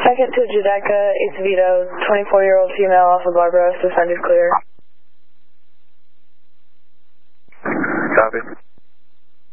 Second to Judeca, Acevedo, 24-year-old female off of Barbara, suspended clear. Copy.